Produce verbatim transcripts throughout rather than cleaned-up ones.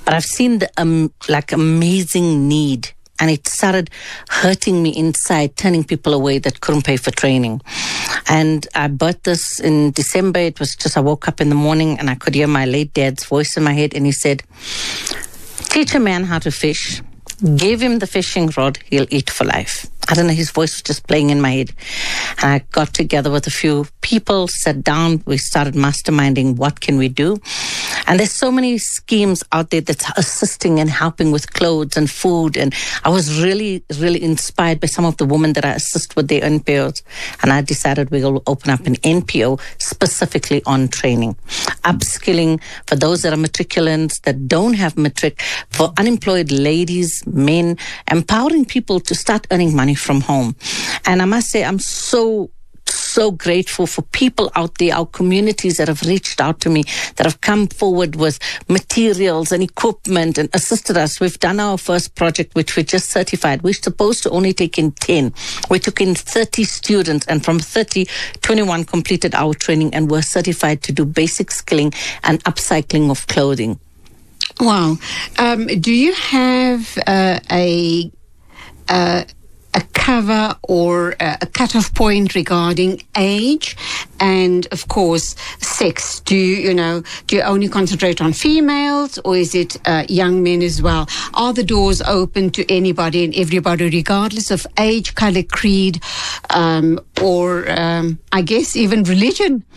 But I've seen the um, like amazing need, and it started hurting me inside, turning people away that couldn't pay for training. And I bought this in December. It was just, I woke up in the morning and I could hear my late dad's voice in my head, and he said, teach a man how to fish, give him the fishing rod, he'll eat for life. I don't know, his voice was just playing in my head. And I got together with a few people, sat down, we started masterminding what can we do. And there's so many schemes out there that's assisting and helping with clothes and food. And I was really, really inspired by some of the women that I assist with their N P Os. And I decided we will open up an N P O specifically on training. Upskilling for those that are matriculants, that don't have matric, for unemployed ladies, men, empowering people to start earning money from home. And I must say, I'm so so grateful for people out there, our communities that have reached out to me, that have come forward with materials and equipment and assisted us. We've done our first project, which we just certified. We're supposed to only take in ten. We took in thirty students, and from thirty, twenty-one completed our training and were certified to do basic skilling and upcycling of clothing. Wow. Um, do you have uh, a... Uh, a cover or a cutoff point regarding age and, of course, sex? Do you, you know, do you only concentrate on females, or is it uh, young men as well? Are the doors open to anybody and everybody, regardless of age, color, creed, um, or um, I guess even religion?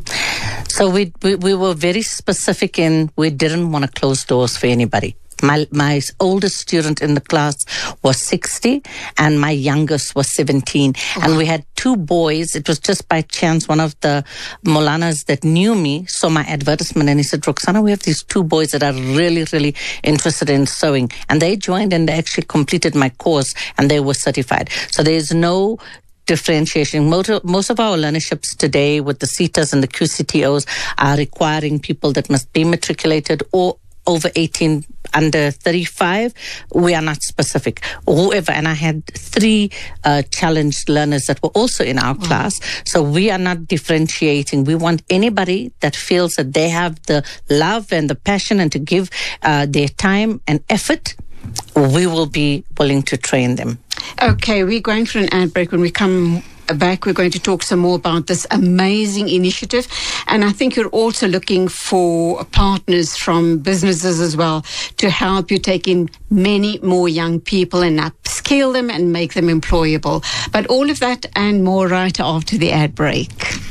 So we, we we were very specific in we didn't want to close doors for anybody. My my oldest student in the class was sixty, and my youngest was seventeen. Oh. And we had two boys. It was just by chance. One of the Molanas that knew me saw my advertisement, and he said, Roxana, we have these two boys that are really, really interested in sewing. And they joined, and they actually completed my course, and they were certified. So there's no differentiation. Most of our learnerships today with the SETAs and the Q C T Os are requiring people that must be matriculated or over eighteen, under thirty-five. We are not specific. Whoever, and I had three uh, challenged learners that were also in our wow. class. So we are not differentiating. We want anybody that feels that they have the love and the passion and to give uh, their time and effort, we will be willing to train them. Okay, we're going for an ad break. When we come back, we're going to talk some more about this amazing initiative. And I think you're also looking for partners from businesses as well to help you take in many more young people and upskill them and make them employable. But all of that and more right after the ad break.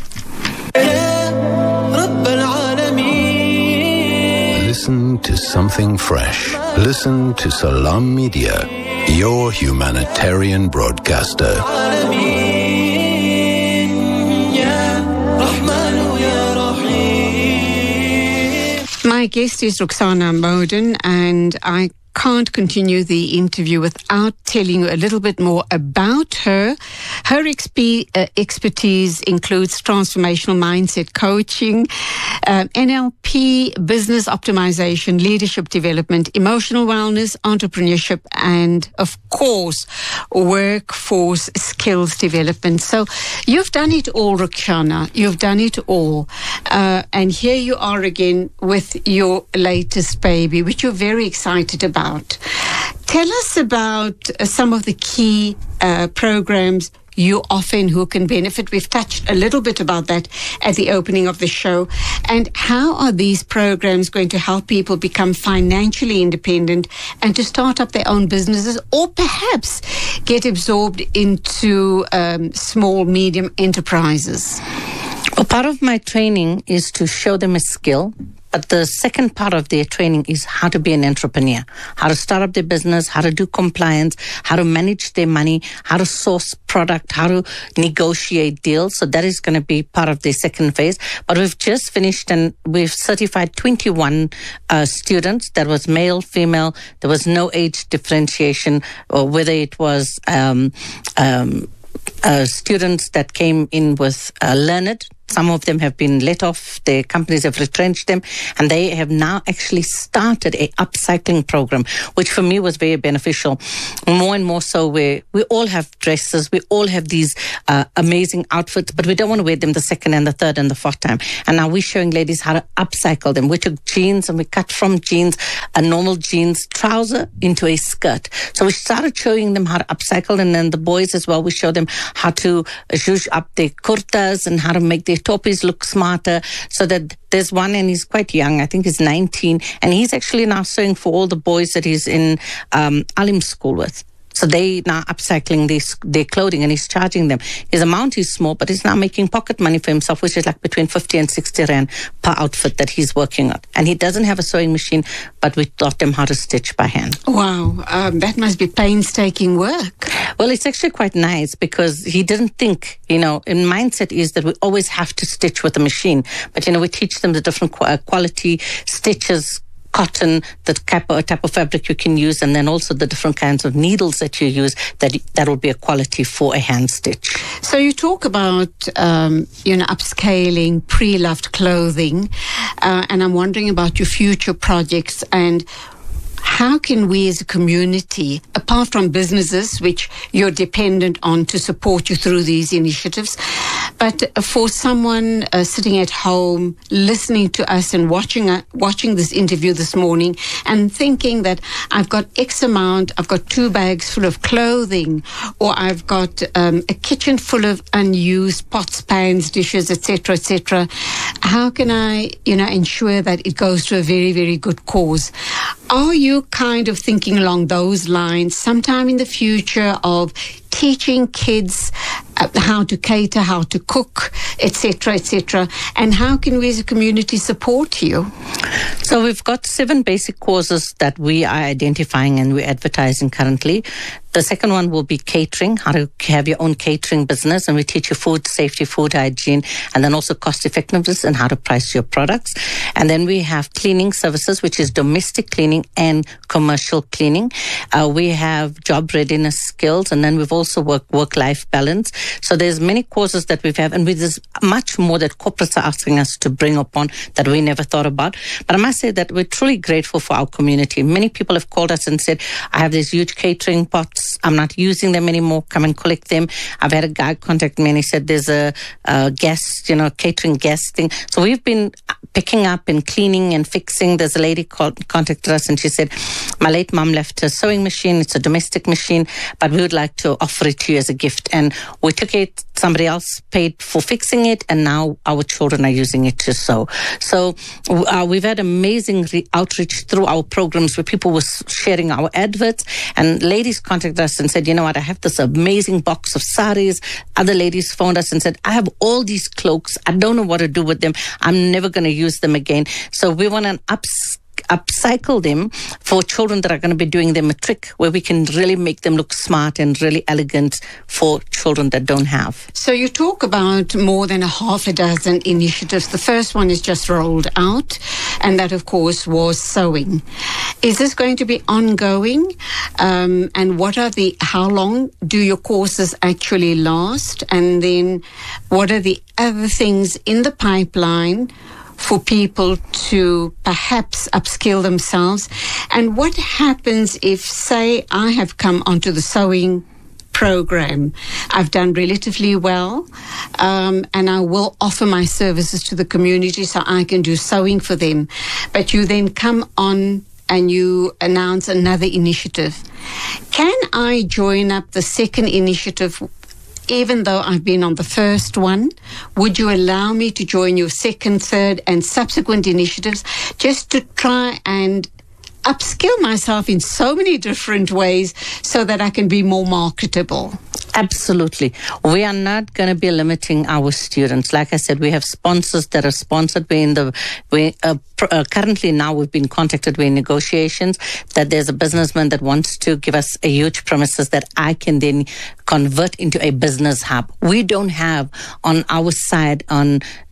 Listen to something fresh. Listen to Salam Media, your humanitarian broadcaster. My guest is Roxana Moden, and I can't continue the interview without telling you a little bit more about her. Her exp- uh, expertise includes transformational mindset coaching, uh, N L P, business optimization, leadership development, emotional wellness, entrepreneurship, and, of course, workforce skills development. So you've done it all, Roxana. You've done it all. Uh, and here you are again with your latest baby, which you're very excited about. Tell us about uh, some of the key uh, programs you offer and who can benefit. We've touched a little bit about that at the opening of the show. And how are these programs going to help people become financially independent and to start up their own businesses, or perhaps get absorbed into um, small, medium enterprises? Well, part of my training is to show them a skill. But the second part of their training is how to be an entrepreneur, how to start up their business, how to do compliance, how to manage their money, how to source product, how to negotiate deals. So that is going to be part of the second phase. But we've just finished and we've certified twenty-one uh, students. That was male, female. There was no age differentiation, or whether it was um, um, uh, students that came in with uh, learned some of them have been let off. Their companies have retrenched them, and they have now actually started a upcycling program, which for me was very beneficial. More and more so, where we all have dresses, we all have these uh, amazing outfits, but we don't want to wear them the second and the third and the fourth time. And now we're showing ladies how to upcycle them. We took jeans and we cut from jeans, a normal jeans trouser into a skirt. So we started showing them how to upcycle, and then the boys as well, we show them how to zhuzh up their kurtas and how to make their topis look smarter. So that there's one, and he's quite young, I think he's nineteen, and he's actually now sewing for all the boys that he's in um, Alim school with. So they now upcycling their, their clothing, and he's charging them. His amount is small, but he's now making pocket money for himself, which is like between fifty and sixty rand per outfit that he's working on. And he doesn't have a sewing machine, but we taught him how to stitch by hand. Wow, um, that must be painstaking work. Well, it's actually quite nice because he didn't think, you know, in mindset is that we always have to stitch with a machine. But, you know, we teach them the different qu- quality stitches, cotton, the type of, type of fabric you can use, and then also the different kinds of needles that you use, that that will be a quality for a hand stitch. So you talk about, um, you know, upscaling pre-loved clothing, uh, and I'm wondering about your future projects, and how can we as a community, apart from businesses which you're dependent on to support you through these initiatives, but for someone uh, sitting at home, listening to us and watching uh, watching this interview this morning and thinking that I've got X amount, I've got two bags full of clothing, or I've got um, a kitchen full of unused pots, pans, dishes, et cetera, et cetera. How can I, you know, ensure that it goes to a very, very good cause? Are you kind of thinking along those lines sometime in the future of teaching kids uh, how to cater, how to cook, et cetera, et cetera? And how can we as a community support you? So we've got seven basic causes that we are identifying and we're advertising currently. The second one will be catering, how to have your own catering business, and we teach you food safety, food hygiene, and then also cost effectiveness and how to price your products. And then we have cleaning services, which is domestic cleaning and commercial cleaning. Uh, we have job readiness skills, and then we've also worked work-life balance. So there's many courses that we've had, and there's much more that corporates are asking us to bring upon that we never thought about. But I must say that we're truly grateful for our community. Many people have called us and said, I have these huge catering pots, I'm not using them anymore, come and collect them. I've had a guy contact me and he said there's a, a guest, you know, catering guest thing. So we've been picking up and cleaning and fixing. There's a lady called, contacted us and she said, my late mom left a sewing machine. It's a domestic machine, but we would like to offer it to you as a gift. And we took it, somebody else paid for fixing it, and now our children are using it to sew. So uh, we've had amazing re- outreach through our programs where people were sharing our adverts, and ladies contacted us and said, you know what, I have this amazing box of saris. Other ladies phoned us and said, I have all these cloaks. I don't know what to do with them. I'm never going to use them again. So we want an ups upcycle them for children that are going to be doing their matric, where we can really make them look smart and really elegant for children that don't have. So you talk about more than a half a dozen initiatives. The first one is just rolled out, and that, of course, was sewing. Is this going to be ongoing? Um, and what are the, how long do your courses actually last? And then what are the other things in the pipeline for people to perhaps upskill themselves? And what happens if, say, I have come onto the sewing program, I've done relatively well, um, and I will offer my services to the community so I can do sewing for them, but you then come on and you announce another initiative. Can I join up the second initiative even though I've been on the first one? Would you allow me to join your second, third, and subsequent initiatives just to try and upskill myself in so many different ways so that I can be more marketable? Absolutely. We are not going to be limiting our students. Like I said, we have sponsors that are sponsored. We're in the, we uh, pr- uh, currently now we've been contacted, we're in negotiations that there's a businessman that wants to give us a huge premises that I can then convert into a business hub. We don't have on our side on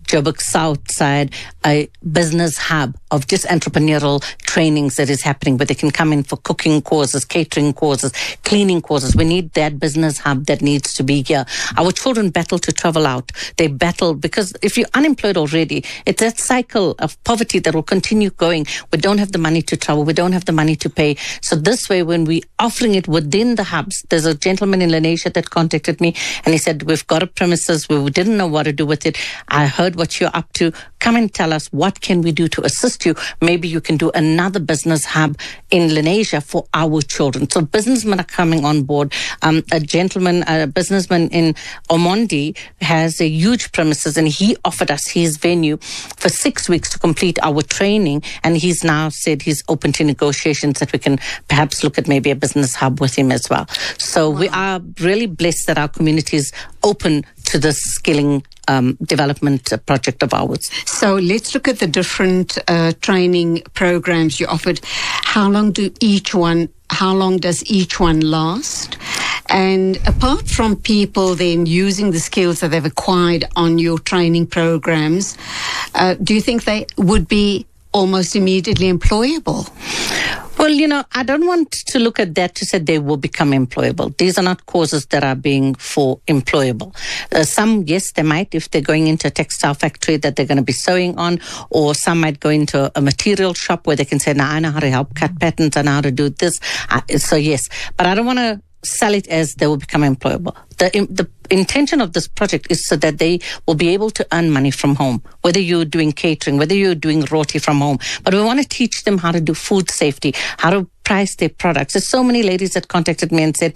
Joburg South side, a business hub of just entrepreneurial trainings that is happening, where they can come in for cooking courses, catering courses, cleaning courses. We need that business hub that needs to be here. Our children battle to travel out. They battle because if you're unemployed already, it's that cycle of poverty that will continue going. We don't have the money to travel. We don't have the money to pay. So this way, when we're offering it within the hubs, there's a gentleman in Lenasia that contacted me and he said, we've got a premises. We didn't know what to do with it. I heard what you're up to. Come and tell us, what can we do to assist you? Maybe you can do another business hub in Lenasia for our children. So businessmen are coming on board. Um, a gentleman, a businessman in Omondi has a huge premises and he offered us his venue for six weeks to complete our training. And he's now said he's open to negotiations that we can perhaps look at maybe a business hub with him as well. So wow. We are really blessed that our community is open to this skilling um, development project of ours. So let's look at the different uh, training programs you offered. How long do each one, how long does each one last? And apart from people then using the skills that they've acquired on your training programs, uh, do you think they would be almost immediately employable? Well, you know, I don't want to look at that to say they will become employable. These are not courses that are being for employable. Uh, some, yes, they might, if they're going into a textile factory that they're going to be sewing on, or some might go into a material shop where they can say, now I know how to help cut patterns, I know how to do this. Uh, so yes, but I don't want to sell it as they will become employable. The, the intention of this project is so that they will be able to earn money from home, whether you're doing catering, whether you're doing roti from home. But we want to teach them how to do food safety, how to price their products. There's so many ladies that contacted me and said,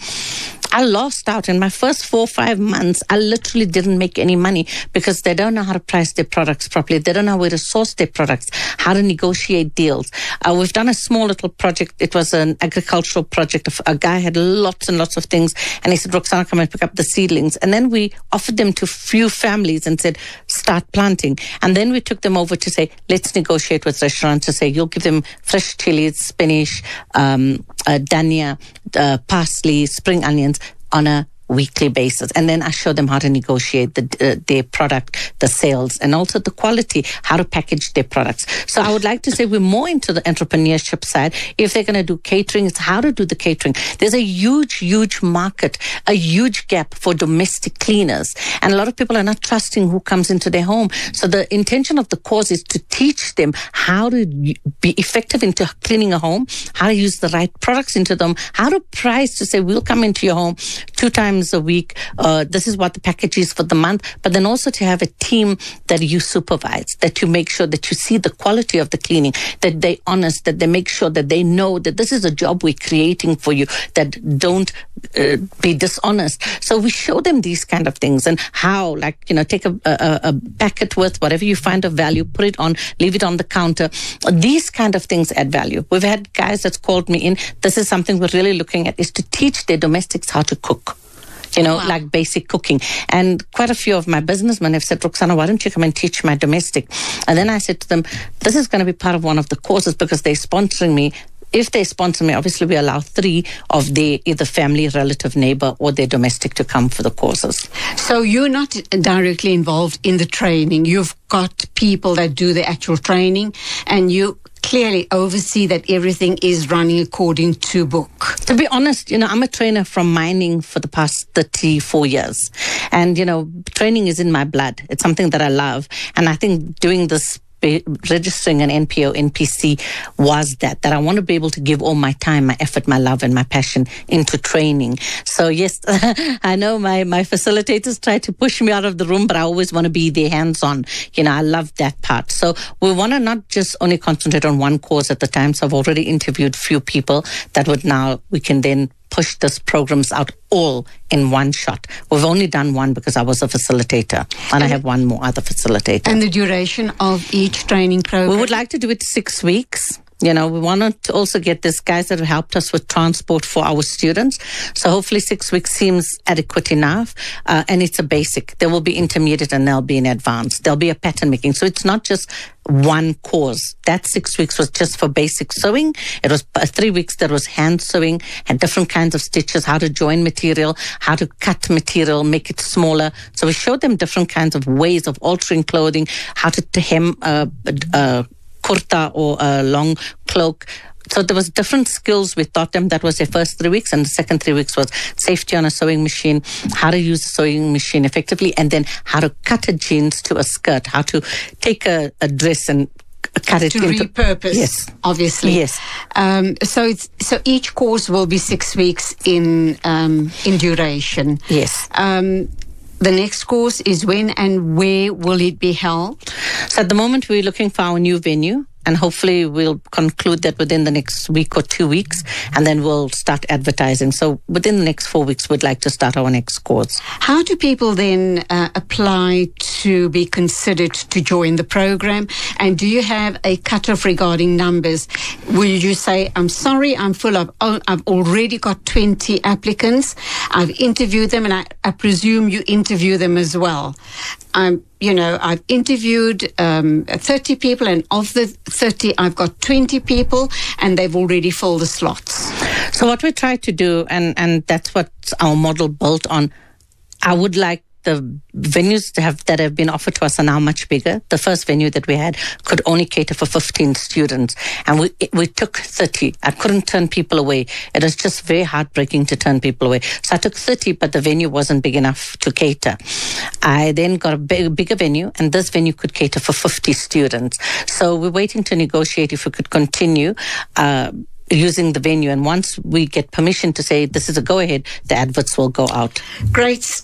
I lost out in my first four or five months. I literally didn't make any money because they don't know how to price their products properly. They don't know where to source their products, how to negotiate deals. Uh, we've done a small little project. It was an agricultural project. A guy had lots and lots of things and he said, Roxana, come and pick up the seedlings. And then we offered them to few families and said, start planting. And then we took them over to say, let's negotiate with restaurants to say, you'll give them fresh chilies, spinach, um, uh, dhania, uh, parsley, spring onions on a weekly basis. And then I show them how to negotiate the, uh, their product, the sales, and also the quality, how to package their products. So I would like to say we're more into the entrepreneurship side. If they're going to do catering, it's how to do the catering. There's a huge, huge market, a huge gap for domestic cleaners. And a lot of people are not trusting who comes into their home. So the intention of the course is to teach them how to be effective into cleaning a home, how to use the right products into them, how to price to say, we'll come into your home two times a week. Uh, this is what the package is for the month. But then also to have a team that you supervise, that you make sure that you see the quality of the cleaning, that they honest, that they make sure that they know that this is a job we're creating for you, that don't uh, be dishonest. So we show them these kind of things and how, like, you know, take a, a, a packet with whatever you find of value, put it on, leave it on the counter. These kind of things add value. We've had guys that's called me in. This is something we're really looking at, is to teach their domestics how to cook. You know, wow. like basic cooking. And quite a few of my businessmen have said, Roxana, why don't you come and teach my domestic? And then I said to them, this is going to be part of one of the courses because they're sponsoring me. If they sponsor me, obviously we allow three of their either family, relative, neighbor, or their domestic to come for the courses. So you're not directly involved in the training. You've got people that do the actual training and you clearly oversee that everything is running according to book. To be honest, you know, I'm a trainer from mining for the past thirty-four years. And, you know, training is in my blood. It's something that I love. And I think doing this, registering an N P O, N P C was that, that I want to be able to give all my time, my effort, my love and my passion into training. So yes, I know my, my facilitators try to push me out of the room, but I always want to be there hands-on. You know, I love that part. So we want to not just only concentrate on one course at the time. So I've already interviewed few people that would now, we can then push these programs out all in one shot. We've only done one because I was a facilitator and, and I have one more other facilitator. And the duration of each training program? We would like to do it six weeks. You know, we wanted to also get these guys that have helped us with transport for our students. So hopefully six weeks seems adequate enough. Uh, and it's a basic. There will be intermediate and there'll be an advanced. There'll be a pattern making. So it's not just one course. That six weeks was just for basic sewing. It was uh, three weeks that was hand sewing and different kinds of stitches, how to join material, how to cut material, make it smaller. So we showed them different kinds of ways of altering clothing, how to, to hem a, a kurta or a long cloak. So there was different skills we taught them. That was their first three weeks. And the second three weeks was safety on a sewing machine, how to use a sewing machine effectively, and then how to cut a jeans to a skirt, how to take a, a dress and cut it to into... repurpose, yes. obviously. Yes. Um, so it's so each course will be six weeks in um, in duration. Yes. Um, the next course is when and where will it be held? So at the moment we're looking for our new venue. And hopefully we'll conclude that within the next week or two weeks, and then we'll start advertising. So within the next four weeks, we'd like to start our next course. How do people then uh, apply to be considered to join the program? And do you have a cutoff regarding numbers? Will you say, I'm sorry, I'm full of, oh, I've already got twenty applicants. I've interviewed them, and I, I presume you interview them as well. Um, you know, I've interviewed um, thirty people, and of the thirty, I've got twenty people, and they've already filled the slots. So what we try to do, and, and that's what our model built on, I would like the venues to have, that have been offered to us are now much bigger. The first venue that we had could only cater for fifteen students, and we we took thirty. I couldn't turn people away. It was just very heartbreaking to turn people away. So I took thirty, but the venue wasn't big enough to cater. I then got a big, bigger venue, and this venue could cater for fifty students. So we're waiting to negotiate if we could continue uh, using the venue. And once we get permission to say this is a go-ahead, the adverts will go out. Great.